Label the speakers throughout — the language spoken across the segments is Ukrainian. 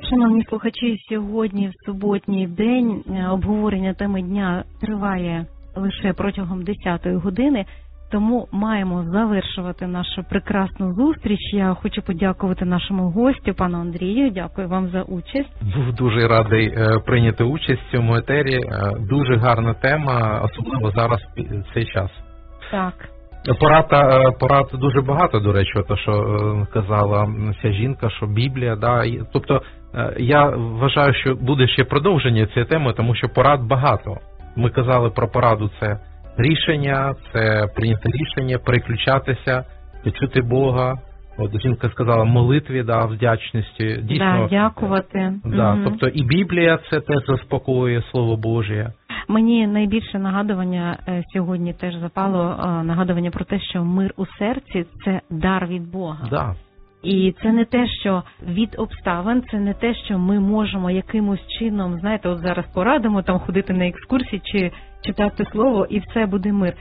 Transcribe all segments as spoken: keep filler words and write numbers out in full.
Speaker 1: Шановні слухачі, сьогодні в суботній день обговорення теми дня триває лише протягом десятої години, тому маємо завершувати нашу прекрасну зустріч. Я хочу подякувати нашому гостю, пану Андрію. Дякую вам за участь.
Speaker 2: Був дуже радий прийняти участь в цьому етері. Дуже гарна тема, особливо зараз в цей час.
Speaker 1: Так.
Speaker 2: Порад, порад дуже багато, до речі, то, що казала ця жінка, що Біблія, да, тобто я вважаю, що буде ще продовження цієї теми, тому що порад багато. Ми казали про пораду, це рішення, це прийняти рішення, переключатися, почути Бога. От жінка сказала молитві, да, вдячності. Дійсно,
Speaker 1: да, дякувати.
Speaker 2: Да,
Speaker 1: угу.
Speaker 2: Тобто і Біблія це теж заспокоює, Слово Боже.
Speaker 1: Мені найбільше нагадування сьогодні теж запало, нагадування про те, що мир у серці – це дар від Бога.
Speaker 2: Да.
Speaker 1: І це не те, що від обставин, це не те, що ми можемо якимось чином, знаєте, от зараз порадимо там ходити на екскурсії чи читати слово, і все буде мир.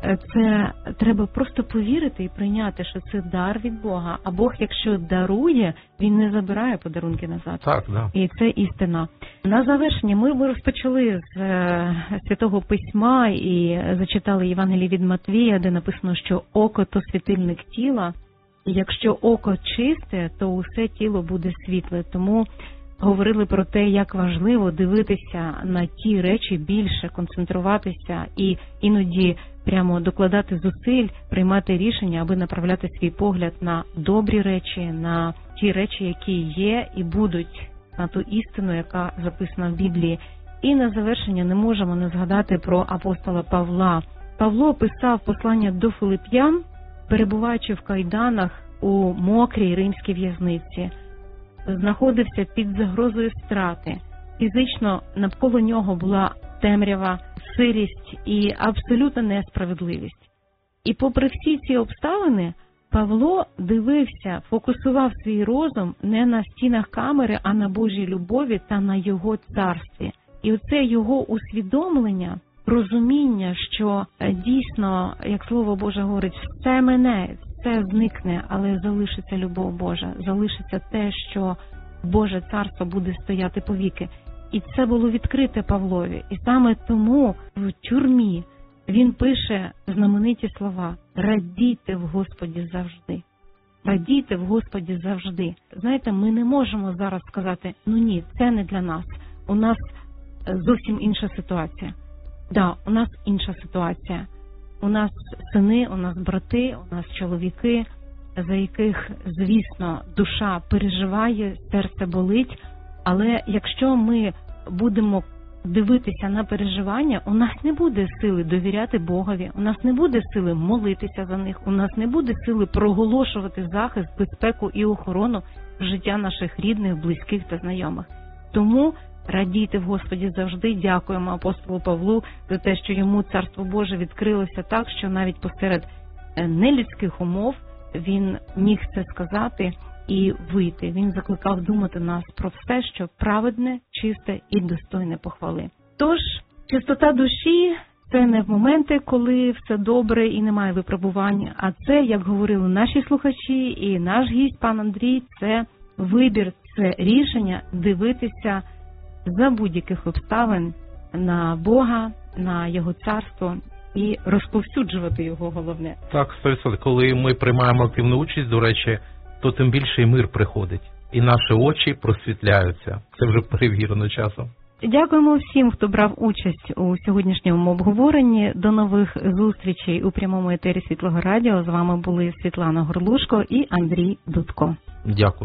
Speaker 1: Це треба просто повірити і прийняти, що це дар від Бога. А Бог, якщо дарує, Він не забирає подарунки назад.
Speaker 2: Так, да.
Speaker 1: І це істина. На завершення ми розпочали з Святого Письма і зачитали Євангеліє від Матвія, де написано, що око – то світильник тіла. І якщо око чисте, то усе тіло буде світле. Тому говорили про те, як важливо дивитися на ті речі більше, концентруватися і іноді прямо докладати зусиль, приймати рішення, аби направляти свій погляд на добрі речі, на ті речі, які є і будуть, на ту істину, яка записана в Біблії. І на завершення не можемо не згадати про апостола Павла. Павло писав послання до Филип'ян, перебуваючи в кайданах у мокрій римській в'язниці, знаходився під загрозою страти. Фізично навколо нього була темрява, сирість і абсолютна несправедливість. І попри всі ці обставини, Павло дивився, фокусував свій розум не на стінах камери, а на Божій любові та на Його царстві. І оце його усвідомлення, розуміння, що дійсно, як Слово Боже говорить, все мене, все зникне, але залишиться любов Божа, залишиться те, що Боже царство буде стояти повіки. І це було відкрите Павлові. І саме тому в тюрмі він пише знамениті слова: «Радійте в Господі завжди». Радійте в Господі завжди. Знаєте, ми не можемо зараз сказати: ну ні, це не для нас, у нас зовсім інша ситуація. Да, у нас інша ситуація. У нас сини, у нас брати, у нас чоловіки, за яких, звісно, душа переживає, серце болить. Але якщо ми будемо дивитися на переживання, у нас не буде сили довіряти Богові, у нас не буде сили молитися за них, у нас не буде сили проголошувати захист, безпеку і охорону життя наших рідних, близьких та знайомих. Тому радійте в Господі завжди. Дякуємо апостолу Павлу за те, що йому Царство Боже відкрилося так, що навіть посеред нелюдських умов він міг це сказати і вийти. Він закликав думати нас про все, що праведне, чисте і достойне похвали. Тож, чистота душі – це не в моменти, коли все добре і немає випробувань, а це, як говорили наші слухачі і наш гість, пан Андрій, це вибір, це рішення дивитися за будь-яких обставин на Бога, на Його царство і розповсюджувати Його, головне.
Speaker 2: Так, сто відсотків. Коли ми приймаємо активну участь, до речі, то тим більше і мир приходить. І наші очі просвітляються. Це вже перевірено часом.
Speaker 1: Дякуємо всім, хто брав участь у сьогоднішньому обговоренні. До нових зустрічей у прямому етері Світлого Радіо. З вами були Світлана Горлушко і Андрій Дудко.
Speaker 2: Дякую.